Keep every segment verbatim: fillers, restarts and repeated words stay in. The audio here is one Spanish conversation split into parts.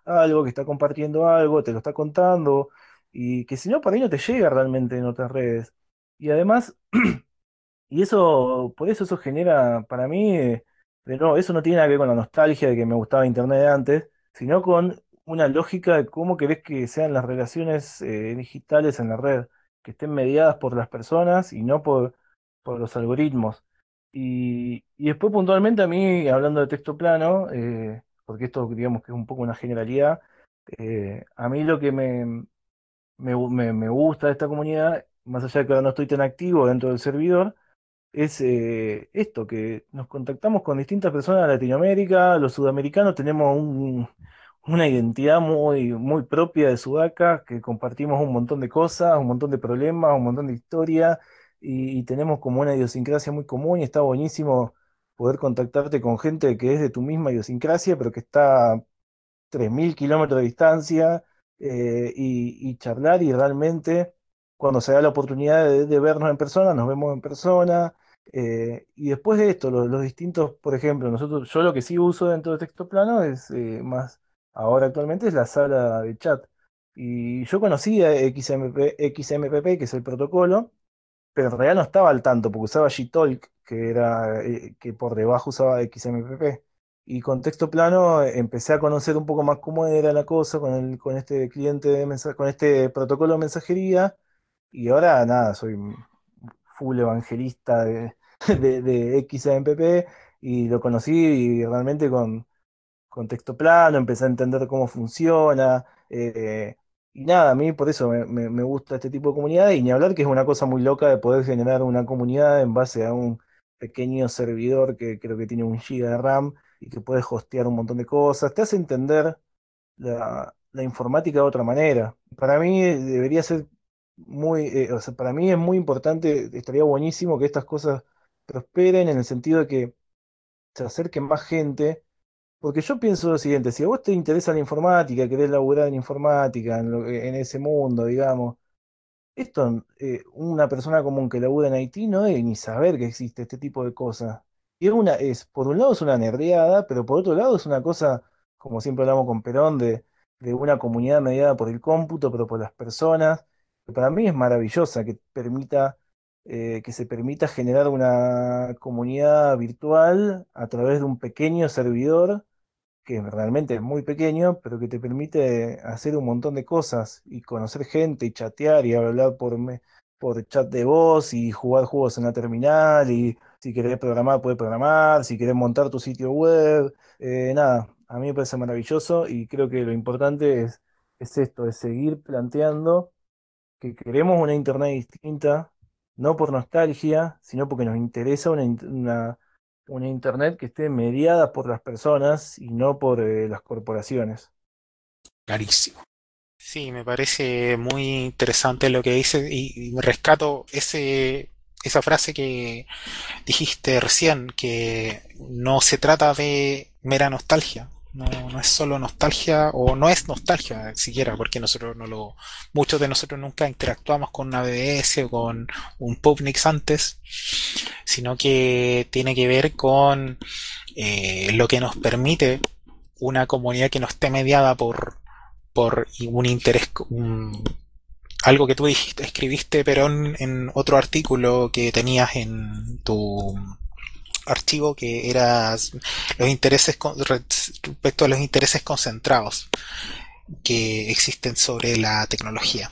algo, que está compartiendo algo, te lo está contando, y que si no, por ahí no te llega realmente en otras redes. Y además, y eso, por eso eso genera, para mí, eh, de nuevo, eso no tiene nada que ver con la nostalgia de que me gustaba Internet de antes, sino con una lógica de cómo querés que sean las relaciones eh, digitales en la red, que estén mediadas por las personas y no por, por los algoritmos. Y, y después puntualmente a mí, hablando de texto plano, eh, porque esto digamos que es un poco una generalidad, eh, a mí lo que me, me, me me gusta de esta comunidad, más allá de que ahora no estoy tan activo dentro del servidor, es eh, esto, que nos contactamos con distintas personas de Latinoamérica. Los sudamericanos tenemos un- una identidad muy, muy propia de Sudaca, que compartimos un montón de cosas, un montón de problemas, un montón de historia, y, y tenemos como una idiosincrasia muy común, y está buenísimo poder contactarte con gente que es de tu misma idiosincrasia, pero que está tres mil kilómetros de distancia, eh, y, y charlar, y realmente cuando se da la oportunidad de, de vernos en persona, nos vemos en persona. Eh, y después de esto, los, los distintos, por ejemplo, nosotros, yo lo que sí uso dentro de texto plano es eh, más, ahora actualmente es la sala de chat. Y yo conocía X M P, X M P P, que es el protocolo, pero en realidad no estaba al tanto, porque usaba Gtalk, que era eh, que por debajo usaba X M P P. Y con texto plano eh, empecé a conocer un poco más cómo era la cosa con el, con este cliente de mensa- con este protocolo de mensajería. Y ahora nada, soy full evangelista de, de, de X M P P, y lo conocí y realmente con contexto plano, empecé a entender cómo funciona. eh, y nada, a mí por eso me, me- me gusta este tipo de comunidad, y ni hablar que es una cosa muy loca de poder generar una comunidad en base a un pequeño servidor que creo que tiene un giga de RAM y que puede hostear un montón de cosas. Te hace entender la, la informática de otra manera. Para mí eh, debería ser muy, eh, o sea, para mí es muy importante, estaría buenísimo que estas cosas prosperen en el sentido de que se acerque más gente, porque yo pienso lo siguiente: si a vos te interesa la informática, querés laburar en informática, en, lo- en ese mundo, digamos, esto, eh, una persona común que labura en Haití no debe ni saber que existe este tipo de cosas. Y es una, es, por un lado es una nerdeada, pero por otro lado es una cosa, como siempre hablamos con Perón, de, de una comunidad mediada por el cómputo, pero por las personas, que para mí es maravillosa, que permita, eh, que se permita generar una comunidad virtual a través de un pequeño servidor que realmente es muy pequeño, pero que te permite hacer un montón de cosas y conocer gente y chatear y hablar por, me- por chat de voz y jugar juegos en la terminal, y si querés programar, puedes programar, si querés montar tu sitio web. Eh, nada, a mí me parece maravilloso, y creo que lo importante es, es esto, es seguir planteando que queremos una Internet distinta, no por nostalgia, sino porque nos interesa una, in- una, una Internet que esté mediada por las personas y no por eh, las corporaciones. Clarísimo. Sí, me parece muy interesante lo que dices y, y rescato ese, esa frase que dijiste recién, que no se trata de mera nostalgia. No, no es solo nostalgia, o no es nostalgia siquiera, porque nosotros no lo, muchos de nosotros nunca interactuamos con una B B S o con un Pubnix antes, sino que tiene que ver con eh, lo que nos permite una comunidad que no esté mediada por, por un interés, un, algo que tú dijiste, escribiste, pero en, en otro artículo que tenías en tu archivo, que era los intereses con, respecto a los intereses concentrados que existen sobre la tecnología.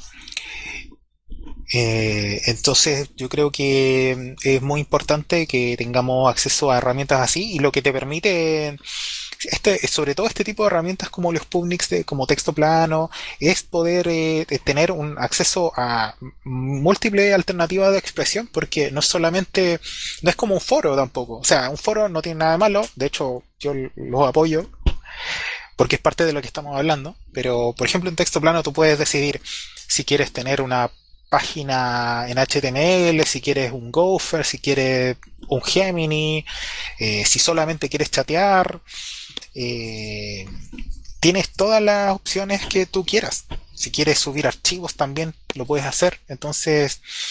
Eh, entonces yo creo que es muy importante que tengamos acceso a herramientas así, y lo que te permite este, sobre todo este tipo de herramientas como los Pubnix, de, como texto plano, es poder eh, tener un acceso a múltiples alternativas de expresión, porque no es solamente, no es como un foro tampoco. O sea, un foro no tiene nada de malo, de hecho yo los apoyo porque es parte de lo que estamos hablando, pero por ejemplo en texto plano tú puedes decidir si quieres tener una página en H T M L, si quieres un Gopher, si quieres un Gemini, eh, si solamente quieres chatear, eh, tienes todas las opciones que tú quieras. Si quieres subir archivos también lo puedes hacer. Entonces,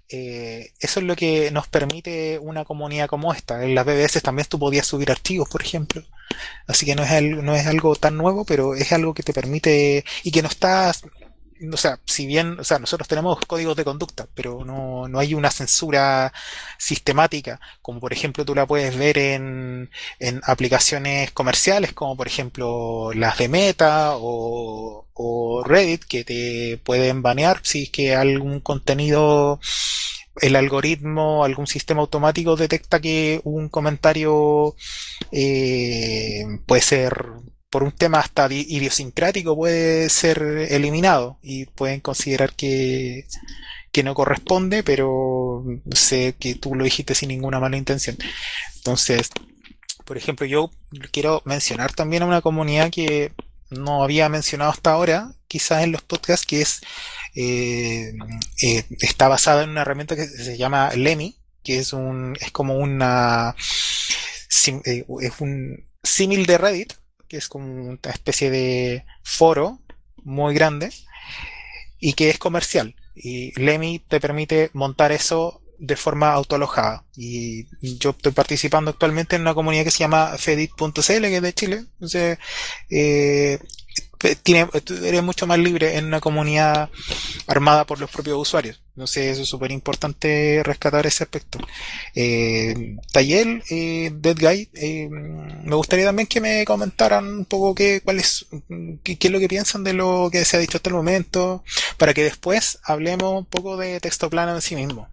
Eh, eso es lo que nos permite una comunidad como esta. En las B B S también tú podías subir archivos, por ejemplo. Así que no es, algo, no es algo tan nuevo, pero es algo que te permite y que no está, o sea, si bien, o sea, nosotros tenemos códigos de conducta, pero no, no hay una censura sistemática, como por ejemplo tú la puedes ver en, en aplicaciones comerciales, como por ejemplo las de Meta o, o Reddit, que te pueden banear si es que algún contenido, el algoritmo, algún sistema automático detecta que un comentario eh, puede ser por un tema hasta idiosincrático, puede ser eliminado y pueden considerar que, que no corresponde, pero sé que tú lo dijiste sin ninguna mala intención. Entonces, por ejemplo, yo quiero mencionar también a una comunidad que no había mencionado hasta ahora, quizás en los podcasts, que es eh, eh, está basada en una herramienta que se llama Lemmy, que es un es como una sim- eh, es un símil de Reddit, que es como una especie de foro muy grande y que es comercial. Y Lemmy te permite montar eso de forma autoalojada. Y yo estoy participando actualmente en una comunidad que se llama fedit punto c l, que es de Chile. Entonces, eh, tiene, eres mucho más libre en una comunidad armada por los propios usuarios. Entonces, eso es súper importante rescatar ese aspecto. Eh, Tayel, eh, Dead Guy, eh, me gustaría también que me comentaran un poco qué, cuál es, qué, qué es lo que piensan de lo que se ha dicho hasta el momento, para que después hablemos un poco de texto plano en sí mismo.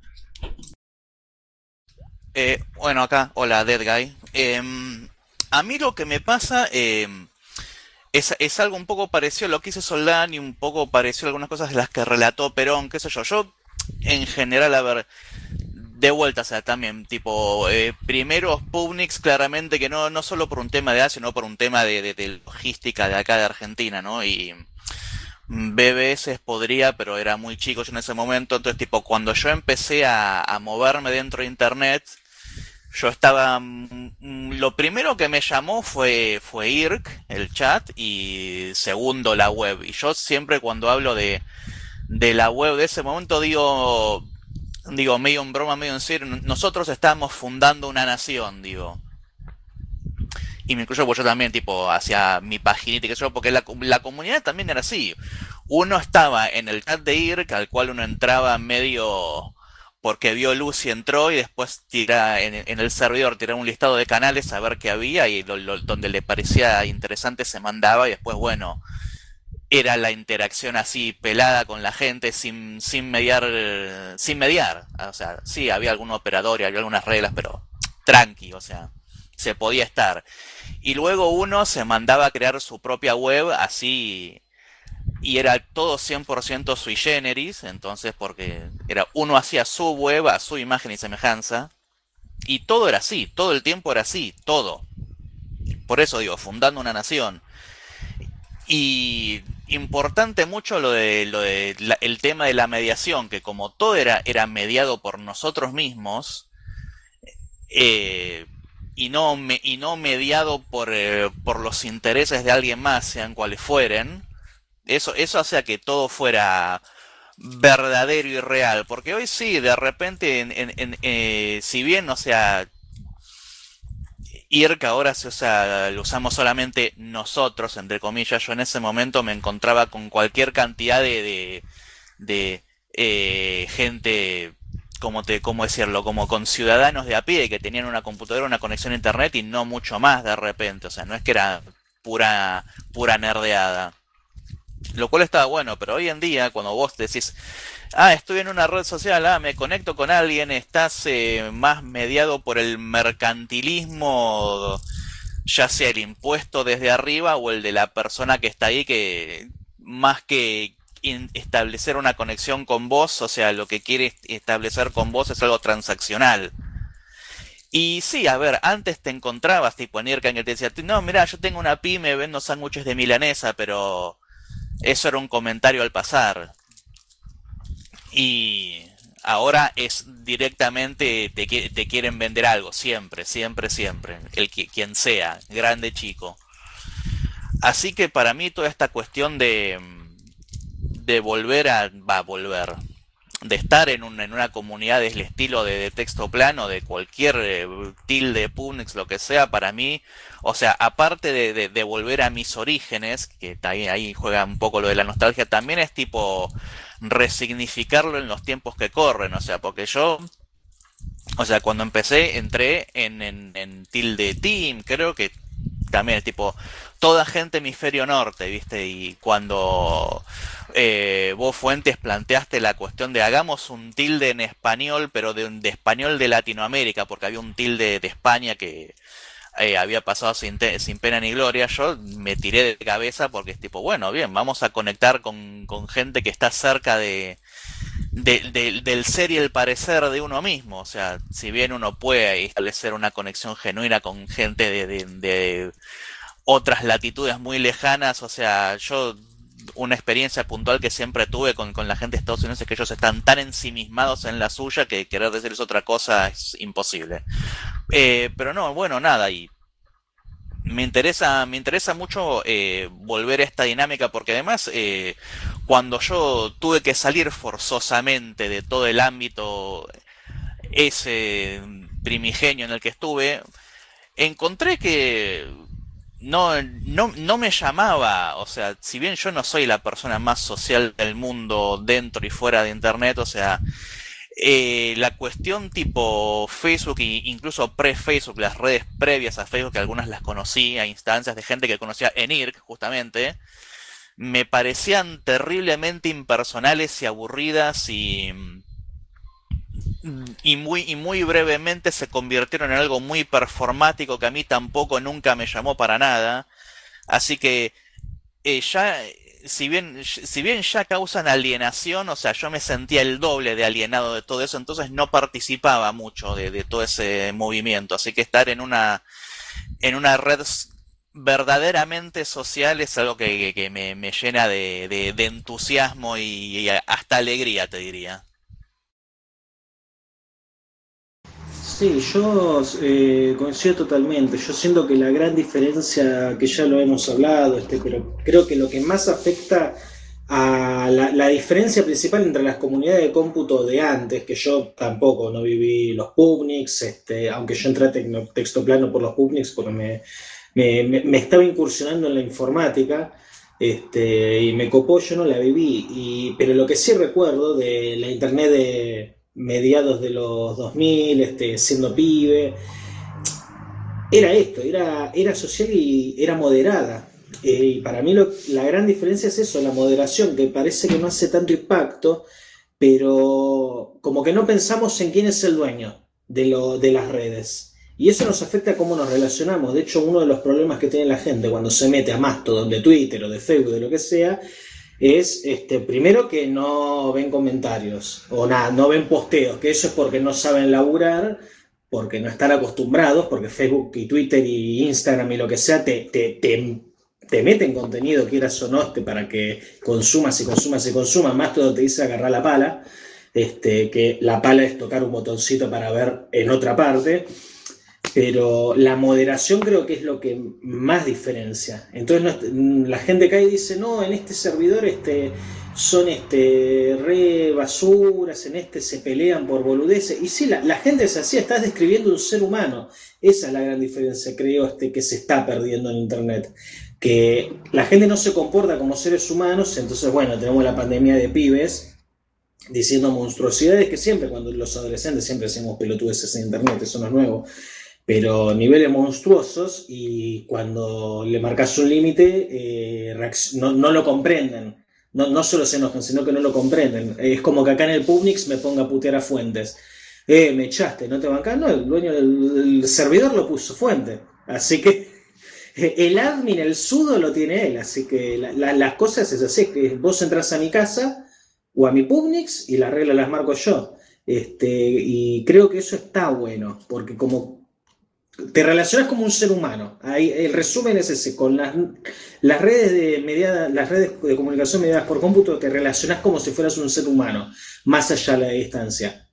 Eh, bueno, acá, hola, Dead Guy. Eh, a mí lo que me pasa eh, es, es algo un poco parecido a lo que hizo Solán y un poco parecido a algunas cosas de las que relató Perón, qué sé yo. Yo, en general, a ver, de vuelta, o sea, también, tipo, eh, primero Sputniks, claramente que no, no solo por un tema de edad, sino por un tema de, de, de logística de acá de Argentina, ¿no? Y B B S podría, pero era muy chico yo en ese momento, entonces, tipo, cuando yo empecé a, a moverme dentro de Internet, yo estaba... mm, lo primero que me llamó fue, fue I R C, el chat, y segundo la web. Y yo siempre cuando hablo de, de la web de ese momento digo, digo medio en broma, medio en serio, nosotros estamos fundando una nación, digo. Y me incluyo, pues yo también, tipo, hacia mi paginita y qué sé yo, porque la, la comunidad también era así. Uno estaba en el chat de I R C, al cual uno entraba medio porque vio luz y entró, y después tira en, en el servidor tiraba un listado de canales a ver qué había, y lo, lo, donde le parecía interesante se mandaba, y después, bueno, era la interacción así pelada con la gente sin, sin mediar, sin mediar. O sea, sí, había algún operador y había algunas reglas, pero tranqui, o sea, se podía estar. Y luego uno se mandaba a crear su propia web así, y era todo cien por ciento sui generis, entonces porque era uno hacía su web a su imagen y semejanza, y todo era así, todo el tiempo era así, todo. Por eso digo, fundando una nación. Y importante mucho lo de, lo de la, el tema de la mediación, que como todo era, era mediado por nosotros mismos, eh, y no, me, y no mediado por, eh, por los intereses de alguien más, sean cuales fueren, eso, eso hacía que todo fuera verdadero y real. Porque hoy sí, de repente, en, en, en, eh, si bien, o sea, I R C ahora se usa, lo usamos solamente nosotros, entre comillas, yo en ese momento me encontraba con cualquier cantidad de, de, de eh, gente, como te, cómo decirlo, como con ciudadanos de a pie que tenían una computadora, una conexión a internet y no mucho más de repente. O sea, no es que era pura, pura nerdeada. Lo cual estaba bueno, pero hoy en día, cuando vos decís, ah, estoy en una red social, ah, me conecto con alguien, estás eh, más mediado por el mercantilismo, ya sea el impuesto desde arriba o el de la persona que está ahí, que más que establecer una conexión con vos, o sea, lo que quiere establecer con vos es algo transaccional. Y sí, a ver, antes te encontrabas tipo en I R C, en que te decía, no, mira, yo tengo una pyme, vendo sándwiches de milanesa, pero eso era un comentario al pasar. Y ahora es directamente, te, te quieren vender algo, siempre, siempre, siempre. El que, quien sea, grande, chico. Así que para mí toda esta cuestión de, de volver a... va a volver. de estar en, un, en una comunidad del estilo de, de texto plano, de cualquier eh, tilde, punix, lo que sea, para mí, o sea, aparte de, de, de volver a mis orígenes, que ahí, ahí juega un poco lo de la nostalgia, también es tipo resignificarlo en los tiempos que corren, o sea, porque yo, o sea, cuando empecé, entré en, en, en tilde team, creo que también es tipo toda gente hemisferio norte, ¿viste? Y cuando eh, vos Fuentes planteaste la cuestión de hagamos un tilde en español, pero de, de español de Latinoamérica, porque había un tilde de España que eh, había pasado sin, te, sin pena ni gloria, yo me tiré de cabeza porque es tipo, bueno, bien, vamos a conectar con, con gente que está cerca de, de, de, del ser y el parecer de uno mismo. O sea, si bien uno puede establecer una conexión genuina con gente de, de, de otras latitudes muy lejanas, o sea, yo una experiencia puntual que siempre tuve con, con la gente de Estados Unidos es que ellos están tan ensimismados en la suya que querer decirles otra cosa es imposible. Eh, pero no, bueno, nada, y me interesa, me interesa mucho eh, volver a esta dinámica porque además eh, cuando yo tuve que salir forzosamente de todo el ámbito ese primigenio en el que estuve, encontré que no, no, no me llamaba, o sea, si bien yo no soy la persona más social del mundo dentro y fuera de internet, o sea, eh, la cuestión tipo Facebook e incluso pre-Facebook, las redes previas a Facebook, que algunas las conocí a instancias de gente que conocía en I R C justamente, me parecían terriblemente impersonales y aburridas y y muy y muy brevemente se convirtieron en algo muy performático que a mí tampoco nunca me llamó para nada. Así que eh, ya si bien si bien ya causan alienación, o sea, yo me sentía el doble de alienado de todo eso, entonces no participaba mucho de, de todo ese movimiento. Así que estar en una en una red verdaderamente social es algo que, que, que me, me llena de, de, de entusiasmo y, y hasta alegría, te diría. Sí, yo eh, coincido totalmente. Yo siento que la gran diferencia, que ya lo hemos hablado, este, pero creo que lo que más afecta a la, la diferencia principal entre las comunidades de cómputo de antes, que yo tampoco no viví los Pubnics, este, aunque yo entré a tecno, texto plano por los Pubnics porque me, me, me, me estaba incursionando en la informática. Este, y me copó, yo no la viví, y, pero lo que sí recuerdo de la internet de mediados de los dos mil, este, siendo pibe, era esto, era, era social y era moderada. Eh, y para mí lo, la gran diferencia es eso, la moderación, que parece que no hace tanto impacto, pero como que no pensamos en quién es el dueño de, lo, de las redes. Y eso nos afecta a cómo nos relacionamos. De hecho, uno de los problemas que tiene la gente cuando se mete a Mastodon de Twitter o de Facebook, de lo que sea, es este, primero que no ven comentarios o nada, no ven posteos, que eso es porque no saben laburar, porque no están acostumbrados, porque Facebook y Twitter y Instagram y lo que sea te, te, te, te meten contenido, quieras o no, este, para que consumas y consumas y consumas. Mastodon te dice agarrar la pala, este, que la pala es tocar un botoncito para ver en otra parte. Pero la moderación creo que es lo que más diferencia. Entonces no, la gente cae y dice, no, en este servidor este, son este, re basuras, en este se pelean por boludeces. Y sí, la, la gente es así, estás describiendo un ser humano. Esa es la gran diferencia, creo, este, que se está perdiendo en internet. Que la gente no se comporta como seres humanos, entonces bueno, tenemos la pandemia de pibes diciendo monstruosidades que siempre, cuando los adolescentes siempre hacemos pelotudeces en internet, eso no es nuevo. Pero niveles monstruosos, y cuando le marcas un límite eh, no, no lo comprenden, no, no solo se enojan, sino que no lo comprenden. Es como que acá en el Pubnix me ponga a putear a Fuentes, eh, me echaste, no te bancás, no, el dueño del el servidor lo puso Fuente, así que el admin, el sudo lo tiene él, así que la, la, las cosas es así, que vos entras a mi casa o a mi Pubnix y las reglas las marco yo, este, y creo que eso está bueno, porque como te relacionas como un ser humano. Ahí, el resumen es ese, con las, las redes de mediada, las redes de comunicación mediadas por cómputo, te relacionas como si fueras un ser humano, más allá de la distancia.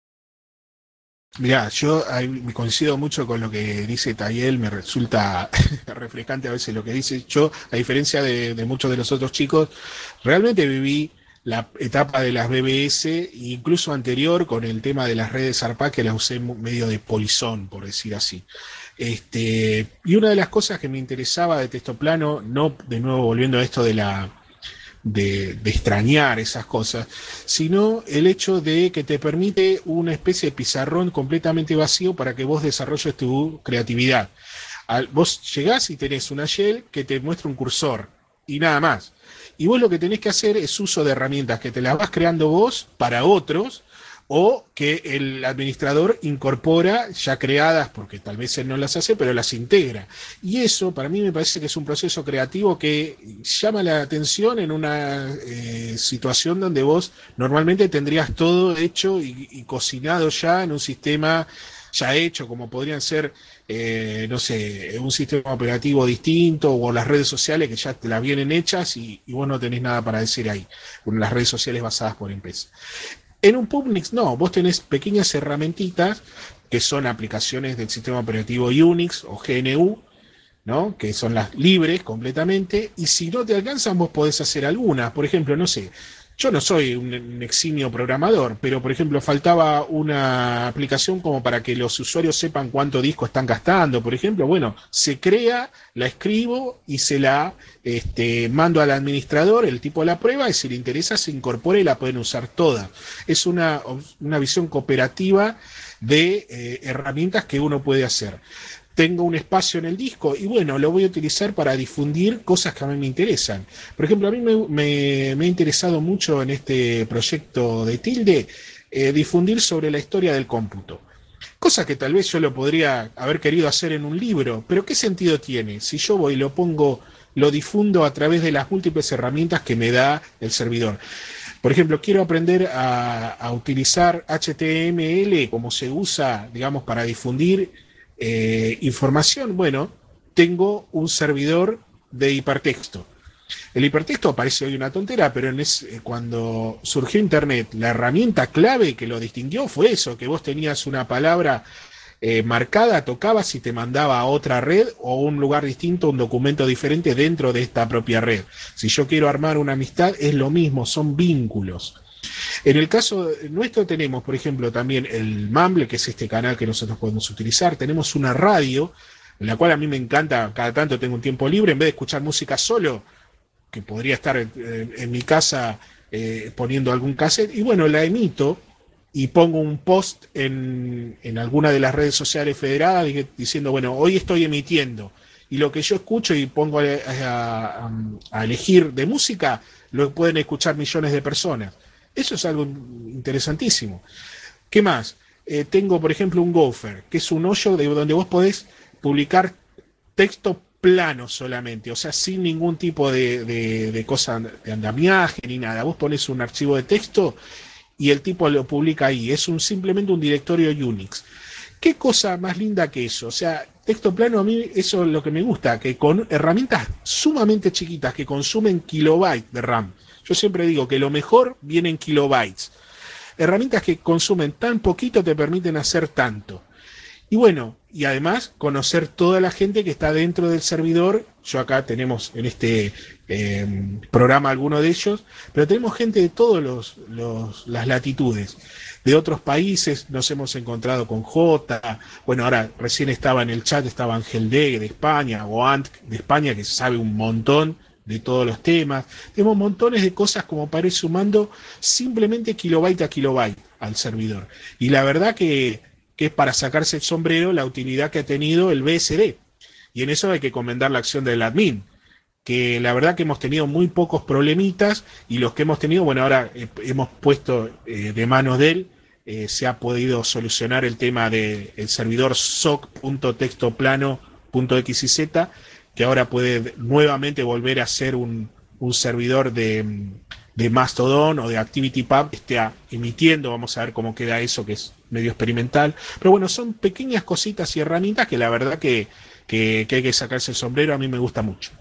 Mirá, yo me coincido mucho con lo que dice Tayel, me resulta refrescante a veces lo que dice. Yo, a diferencia de, de muchos de los otros chicos, realmente viví la etapa de las B B S, incluso anterior con el tema de las redes ARPA, que las usé medio de polizón, por decir así. Este, y una de las cosas que me interesaba de texto plano, no de nuevo volviendo a esto de la de, de extrañar esas cosas, sino el hecho de que te permite una especie de pizarrón completamente vacío para que vos desarrolles tu creatividad. Al, vos llegás y tenés una shell que te muestra un cursor y nada más. Y vos lo que tenés que hacer es uso de herramientas que te las vas creando vos para otros, o que el administrador incorpora ya creadas, porque tal vez él no las hace, pero las integra. Y eso para mí me parece que es un proceso creativo que llama la atención en una eh, situación donde vos normalmente tendrías todo hecho y, y cocinado ya en un sistema ya hecho, como podrían ser, eh, no sé, un sistema operativo distinto, o las redes sociales que ya te las vienen hechas y, y vos no tenés nada para decir ahí, con las redes sociales basadas por empresa. En un Publix no, vos tenés pequeñas herramientitas que son aplicaciones del sistema operativo Unix o G N U, ¿no? Que son las libres completamente, y si no te alcanzan vos podés hacer algunas. Por ejemplo, no sé, yo no soy un, un eximio programador, pero por ejemplo faltaba una aplicación como para que los usuarios sepan cuánto disco están gastando, por ejemplo. Bueno, se crea, la escribo y se la este, mando al administrador, el tipo la prueba, y si le interesa se incorpora y la pueden usar toda. Es una, una visión cooperativa de eh, herramientas que uno puede hacer. Tengo un espacio en el disco y bueno, lo voy a utilizar para difundir cosas que a mí me interesan. Por ejemplo, a mí me, me, me ha interesado mucho en este proyecto de Tilde eh, difundir sobre la historia del cómputo. Cosa que tal vez yo lo podría haber querido hacer en un libro, pero ¿qué sentido tiene? Si yo voy y lo pongo, lo difundo a través de las múltiples herramientas que me da el servidor. Por ejemplo, quiero aprender a, a utilizar H T M L como se usa, digamos, para difundir Eh, información. Bueno, tengo un servidor de hipertexto. El hipertexto parece hoy una tontera, pero en es, eh, cuando surgió Internet, la herramienta clave que lo distinguió fue eso, que vos tenías una palabra eh, marcada, tocabas y te mandaba a otra red o un lugar distinto, un documento diferente dentro de esta propia red. Si yo quiero armar una amistad, es lo mismo, son vínculos. En el caso nuestro tenemos, por ejemplo, también el Mumble, que es este canal que nosotros podemos utilizar. Tenemos una radio, en la cual a mí me encanta, cada tanto tengo un tiempo libre, en vez de escuchar música solo, que podría estar en, en, en mi casa eh, poniendo algún cassette, y bueno, la emito y pongo un post en, en alguna de las redes sociales federadas diciendo, bueno, hoy estoy emitiendo, y lo que yo escucho y pongo a, a, a elegir de música, lo pueden escuchar millones de personas. Eso es algo interesantísimo. ¿Qué más? Eh, tengo, por ejemplo, un Gopher, que es un hoyo de donde vos podés publicar texto plano solamente, o sea, sin ningún tipo de, de, de cosa de andamiaje ni nada. Vos pones un archivo de texto y el tipo lo publica ahí. Es un, simplemente un directorio Unix. ¿Qué cosa más linda que eso? O sea, texto plano, a mí eso es lo que me gusta, que con herramientas sumamente chiquitas que consumen kilobytes de RAM. Yo siempre digo que lo mejor viene en kilobytes. Herramientas que consumen tan poquito te permiten hacer tanto. Y bueno, y además conocer toda la gente que está dentro del servidor. Yo acá tenemos en este eh, programa alguno de ellos, pero tenemos gente de todas los, los, las latitudes. De otros países nos hemos encontrado con J. Bueno, ahora recién estaba en el chat, estaba Ángel D de España, o Ant de España, que sabe un montón de todos los temas. Tenemos montones de cosas como para ir sumando simplemente kilobyte a kilobyte al servidor. Y la verdad que, que es para sacarse el sombrero la utilidad que ha tenido el B S D. Y en eso hay que comentar la acción del admin, que la verdad que hemos tenido muy pocos problemitas, y los que hemos tenido, bueno, ahora eh, hemos puesto eh, de manos de él, eh, se ha podido solucionar el tema del servidor soc punto textoplano punto equis y zeta, que ahora puede nuevamente volver a ser un, un servidor de, de Mastodon o de ActivityPub, esté emitiendo. Vamos a ver cómo queda eso, que es medio experimental. Pero bueno, son pequeñas cositas y herramientas que la verdad que, que, que hay que sacarse el sombrero. A mí me gusta mucho.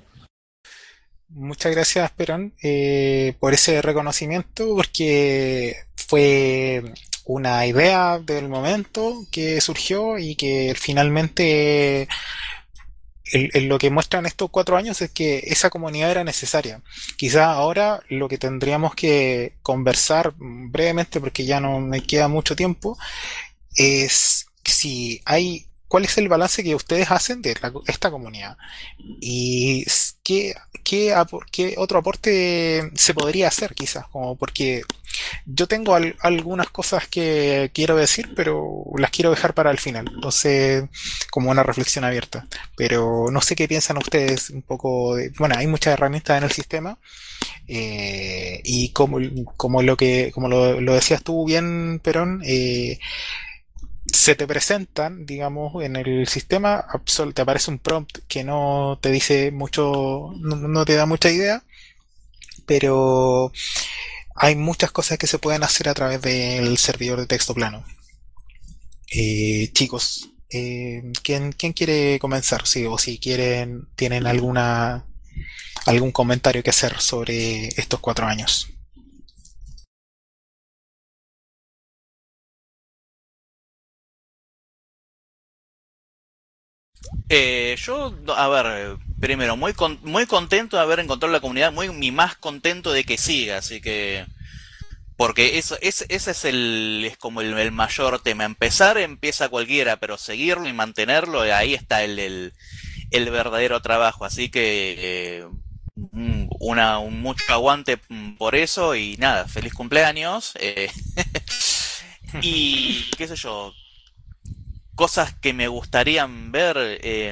Muchas gracias, Perón, eh, por ese reconocimiento, porque fue una idea del momento que surgió y que finalmente el- el- lo que muestran estos cuatro años es que esa comunidad era necesaria. Quizás ahora lo que tendríamos que conversar brevemente, porque ya no me queda mucho tiempo, es si hay, cuál es el balance que ustedes hacen de la- esta comunidad y s- qué, qué, apor- qué otro aporte se podría hacer, quizás, como porque yo tengo al- algunas cosas que quiero decir, pero las quiero dejar para el final. Entonces, como una reflexión abierta. Pero no sé qué piensan ustedes un poco de, bueno, hay muchas herramientas en el sistema, eh, y como, como lo que, como lo, lo decías tú bien, Perón, eh, se te presentan, digamos, en el sistema, absol- te aparece un prompt que no te dice mucho, no, no te da mucha idea, pero hay muchas cosas que se pueden hacer a través del servidor de texto plano. Eh, chicos, eh, ¿quién, quién quiere comenzar? Sí, o si quieren, tienen alguna algún comentario que hacer sobre estos cuatro años. Eh, yo, no, a ver, eh, primero, muy con- muy contento de haber encontrado la comunidad, muy y más contento de que siga, así que porque eso, es, ese es el es como el, el mayor tema. Empezar empieza cualquiera, pero seguirlo y mantenerlo, eh, ahí está el, el, el verdadero trabajo. Así que eh, un- una, un mucho aguante mm, por eso y nada, feliz cumpleaños. eh, y qué sé yo, cosas que me gustarían ver. eh,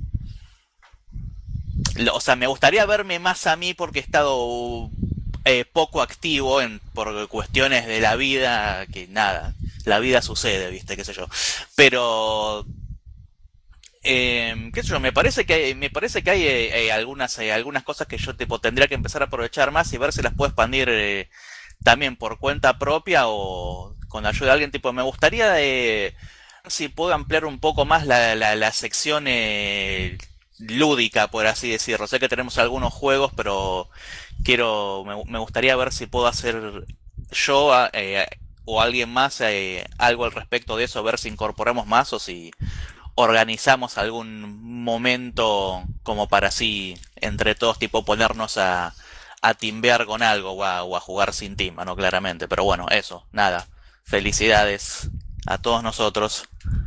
lo- o sea, me gustaría verme más a mí porque he estado eh, poco activo en, por cuestiones de la vida, que nada, la vida sucede, viste, qué sé yo. Pero, eh, qué sé yo, me parece que hay, me parece que hay eh, eh, algunas, eh, algunas cosas que yo tipo, tendría que empezar a aprovechar más y ver si las puedo expandir eh, también por cuenta propia o con la ayuda de alguien. Tipo, me gustaría eh, si puedo ampliar un poco más la, la, la sección eh, lúdica, por así decirlo. Sé que tenemos algunos juegos, pero quiero, me, me gustaría ver si puedo hacer yo eh, o alguien más eh, algo al respecto de eso, ver si incorporamos más o si organizamos algún momento como para así entre todos tipo ponernos a, a timbear con algo o a, o a jugar sin timba, ¿no? Claramente. Pero bueno, eso, nada. Felicidades a todos nosotros.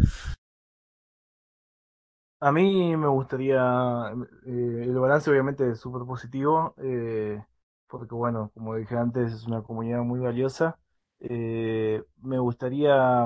A mí me gustaría, eh, el balance obviamente es súper positivo, eh, porque bueno, como dije antes, es una comunidad muy valiosa. Eh, me gustaría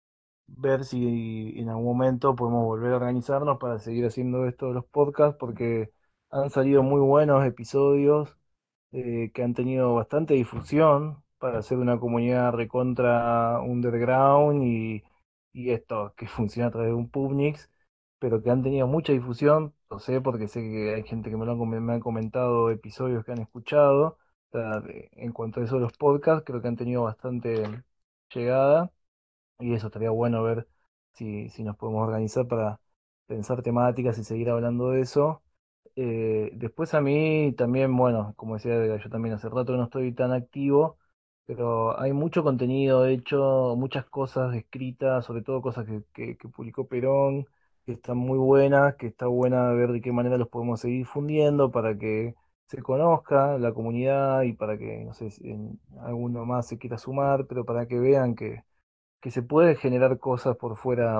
ver si en algún momento podemos volver a organizarnos para seguir haciendo esto de los podcasts, porque han salido muy buenos episodios eh, que han tenido bastante difusión para ser una comunidad recontra underground y, y esto que funciona a través de un Pubnix, pero que han tenido mucha difusión, lo sé porque sé que hay gente que me lo han, come- me han comentado episodios que han escuchado. O sea, de- en cuanto a eso de los podcasts, creo que han tenido bastante llegada. Y eso estaría bueno ver si, si nos podemos organizar para pensar temáticas y seguir hablando de eso. Eh, después a mí también, bueno, como decía, yo también hace rato que no estoy tan activo, pero hay mucho contenido hecho, muchas cosas escritas, sobre todo cosas que, que, que publicó Perón, que están muy buenas, que está buena ver de qué manera los podemos seguir difundiendo para que se conozca la comunidad y para que, no sé, si en- alguno más se quiera sumar, pero para que vean que que se puede generar cosas por fuera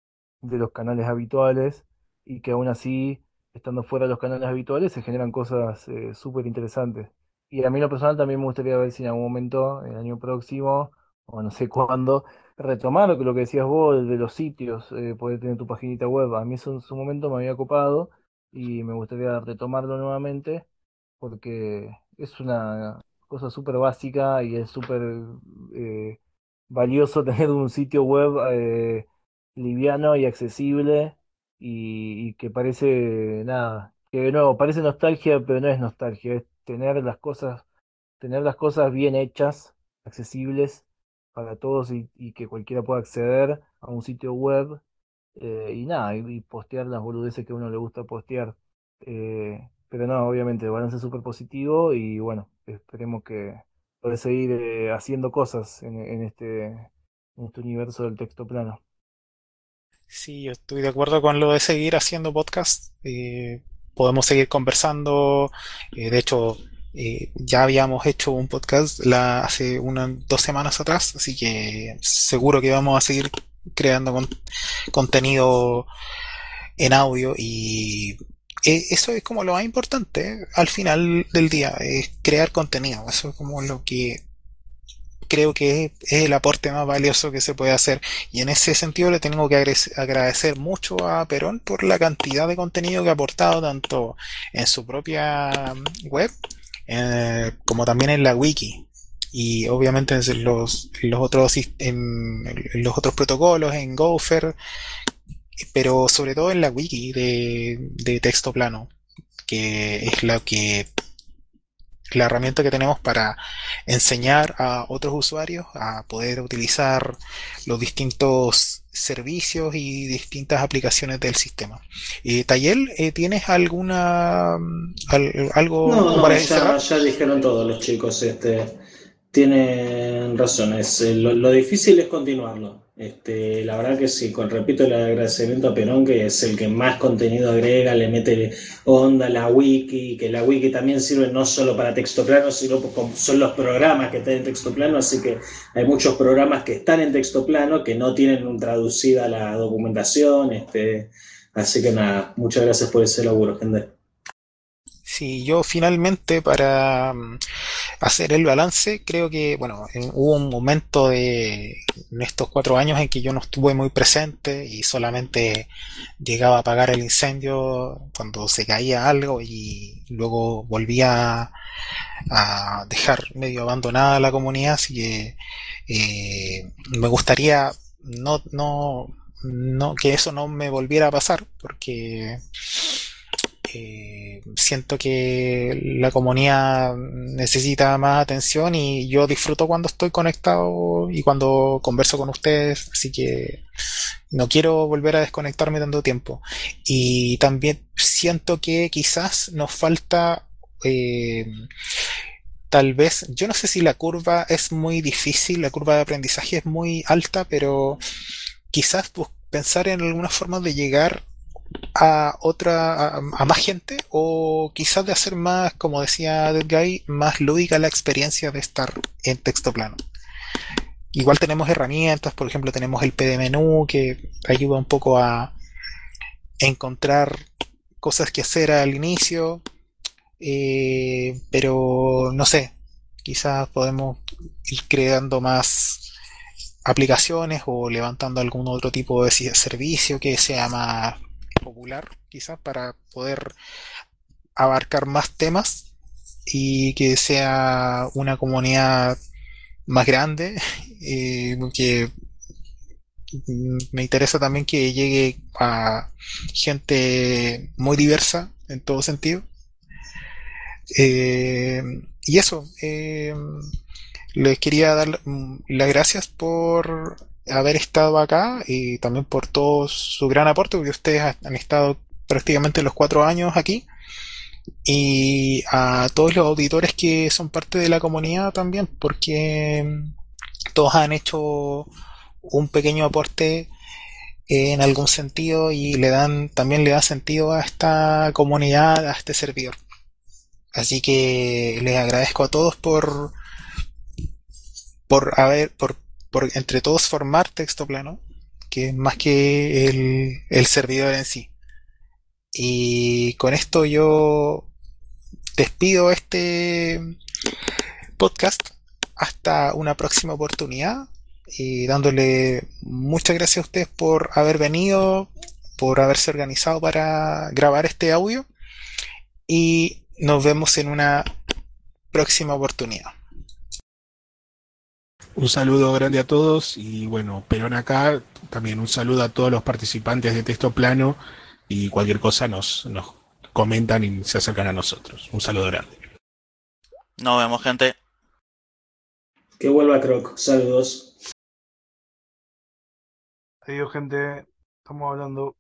de los canales habituales y que aún así, estando fuera de los canales habituales, se generan cosas eh, súper interesantes. Y a mí en lo personal también me gustaría ver si en algún momento, el año próximo, o no sé cuándo, retomar lo que, lo que decías vos de los sitios, eh, poder tener tu paginita web. A mí eso en su momento me había copado y me gustaría retomarlo nuevamente porque es una cosa súper básica y es súper eh, valioso tener un sitio web eh, liviano y accesible y, y que parece nada, que de nuevo parece nostalgia, pero no es nostalgia, es tener las cosas, tener las cosas bien hechas, accesibles para todos y, y que cualquiera pueda acceder a un sitio web eh, y nada, y, y postear las boludeces que a uno le gusta postear. Eh, pero no, obviamente, el balance es súper positivo y bueno, esperemos que pueda seguir eh, haciendo cosas en, en este, en este universo del texto plano. Sí, yo estoy de acuerdo con lo de seguir haciendo podcast. Eh, podemos seguir conversando. Eh, de hecho, eh, ya habíamos hecho un podcast la, hace unas dos semanas atrás, así que seguro que vamos a seguir creando con- contenido en audio y eh, eso es como lo más importante, ¿eh? Al final del día, es crear contenido. Eso es como lo que creo que es, es el aporte más valioso que se puede hacer. Y en ese sentido le tengo que agradecer mucho a Perón por la cantidad de contenido que ha aportado tanto en su propia web eh, como también en la wiki. Y obviamente en los, en los otros en, en los otros protocolos, en Gopher, pero sobre todo en la wiki de, de texto plano, que es la que la herramienta que tenemos para enseñar a otros usuarios a poder utilizar los distintos servicios y distintas aplicaciones del sistema. Eh, Tayel, eh, ¿tienes alguna al- algo No, como no, para ya, cerrar? ya dijeron todos los chicos, este, tienen razón, es, eh, lo, lo difícil es continuarlo. Este, la verdad que sí, con repito el agradecimiento a Perón, que es el que más contenido agrega, le mete onda a la wiki, que la wiki también sirve no solo para texto plano, sino como son los programas que están en texto plano, así que hay muchos programas que están en texto plano que no tienen traducida la documentación, este, así que nada, muchas gracias por ese laburo, gente. Si yo finalmente para mm, hacer el balance, creo que, bueno, en- hubo un momento de, en estos cuatro años en que yo no estuve muy presente y solamente llegaba a apagar el incendio cuando se caía algo y luego volvía a dejar medio abandonada la comunidad, así que eh, me gustaría no, no, no, que eso no me volviera a pasar, porque eh, siento que la comunidad necesita más atención y yo disfruto cuando estoy conectado y cuando converso con ustedes, así que no quiero volver a desconectarme tanto tiempo. Y también siento que quizás nos falta eh, tal vez, yo no sé si la curva es muy difícil, la curva de aprendizaje es muy alta, pero quizás pues, pensar en alguna forma de llegar a otra, a, a más gente, o quizás de hacer más, como decía Dead Guy, más lúdica la experiencia de estar en texto plano. Igual tenemos herramientas, por ejemplo tenemos el P D menú que ayuda un poco a encontrar cosas que hacer al inicio, eh, pero no sé, quizás podemos ir creando más aplicaciones o levantando algún otro tipo de servicio que sea más popular, quizás para poder abarcar más temas y que sea una comunidad más grande, eh, que me interesa también que llegue a gente muy diversa en todo sentido. Eh, y eso, eh, les quería dar mm, las gracias por haber estado acá y también por todo su gran aporte, porque ustedes han estado prácticamente los cuatro años aquí. Y a todos los auditores que son parte de la comunidad también, porque mm, todos han hecho un pequeño aporte en algún sentido y le dan también le da sentido a esta comunidad, a este servidor. Así que les agradezco a todos por por haber por, por entre todos formar texto plano, que es más que el, el servidor en sí. Y con esto yo despido este podcast hasta una próxima oportunidad y dándole muchas gracias a ustedes por haber venido, por haberse organizado para grabar este audio y nos vemos en una próxima oportunidad. Un saludo grande a todos y bueno, Perón acá, también un saludo a todos los participantes de Texto Plano y cualquier cosa nos, nos comentan y se acercan a nosotros. Un saludo grande. Nos vemos, gente. Que vuelva Croc, saludos. Adiós, gente. Estamos hablando.